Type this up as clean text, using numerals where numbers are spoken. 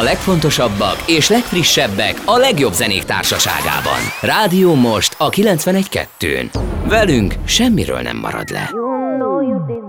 legfontosabbak és legfrissebbek a legjobb zenék társaságában. Rádió Most a 91.2-n. Velünk semmiről nem marad le.